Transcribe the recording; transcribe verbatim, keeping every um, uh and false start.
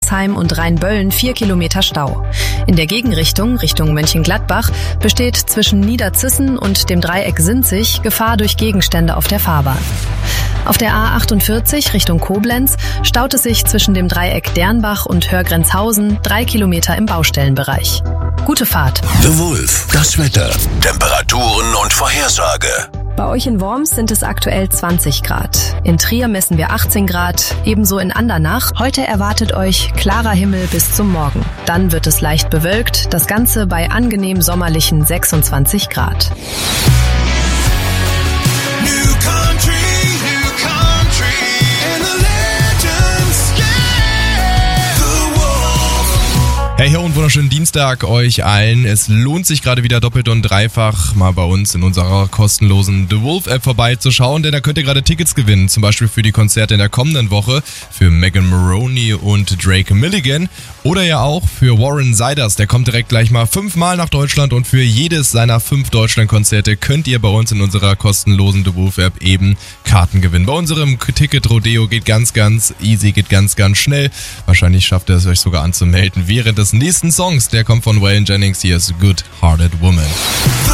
Hildesheim und Rheinböllen vier Kilometer Stau. In der Gegenrichtung, Richtung Mönchengladbach, besteht zwischen Niederzissen und dem Dreieck Sinzig Gefahr durch Gegenstände auf der Fahrbahn. Auf der A achtundvierzig Richtung Koblenz staut es sich zwischen dem Dreieck Dernbach und Hörgrenzhausen drei Kilometer im Baustellenbereich. Gute Fahrt. The Wolf, das Wetter, Temperaturen und Vorhersage. Bei euch in Worms sind es aktuell zwanzig Grad. In Trier messen wir achtzehn Grad, ebenso in Andernach. Heute erwartet euch klarer Himmel bis zum Morgen. Dann wird es leicht bewölkt, das Ganze bei angenehm sommerlichen sechsundzwanzig Grad. Hey, hey und wunderschönen Dienstag euch allen. Es lohnt sich gerade wieder doppelt und dreifach mal bei uns in unserer kostenlosen The Wolf App vorbeizuschauen, denn da könnt ihr gerade Tickets gewinnen, zum Beispiel für die Konzerte in der kommenden Woche, für Megan Maroney und Drake Milligan oder ja auch für Warren Seiders, der kommt direkt gleich mal fünfmal nach Deutschland und für jedes seiner fünf Deutschland-Konzerte könnt ihr bei uns in unserer kostenlosen The Wolf App eben Karten gewinnen. Bei unserem Ticket-Rodeo geht ganz, ganz easy, geht ganz, ganz schnell. Wahrscheinlich schafft ihr es euch sogar anzumelden während des nächsten Songs. Der kommt von Waylon Jennings. Hier ist Good Hearted Woman.